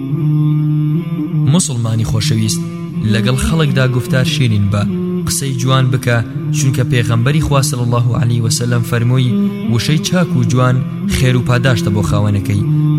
مسلمانی خۆشەویست، لەگەڵ خەڵکدا گفتار شیرین بە، قسەی جوان بکە، چونکە پێغەمبەری خوا صلی الله علیه وسلم فەرمووی وشەی چاک و جوان خێر و پاداشتە بۆ خاوەنەکەی